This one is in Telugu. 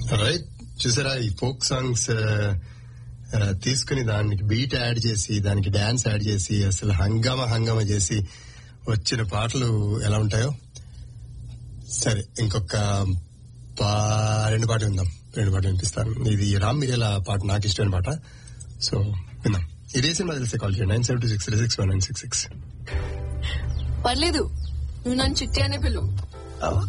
రైట్, చూసారా ఈ ఫోక్ సాంగ్స్ తీసుకుని దానికి బీట్ యాడ్ చేసి దానికి డాన్స్ యాడ్ చేసి అసలు హంగామా చేసి వచ్చిన పాటలు ఎలా ఉంటాయో. సరే, ఇంకొక రెండు పాటలు విందాం. రెండు పాటలు వినిపిస్తాను. ఇది రామ్ మిరేలా పాట, నాకు ఇష్టమైన పాట. సో విందాం. ఇదే సినిమా తెలిసే కాల్ చేయండి 9726361966. పర్లేదు, నువ్వు నన్ను చిట్టి అనే పిలువు.